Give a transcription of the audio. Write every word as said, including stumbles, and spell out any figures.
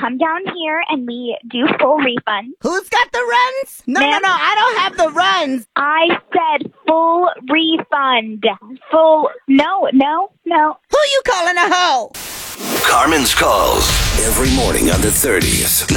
come down here and we do full refund. Who's got the runs? No, Ma'am? no, no, I don't have the runs. I said full refund. Full, no, no, no. Who you calling a hoe? Carmen's Calls every morning on the thirties.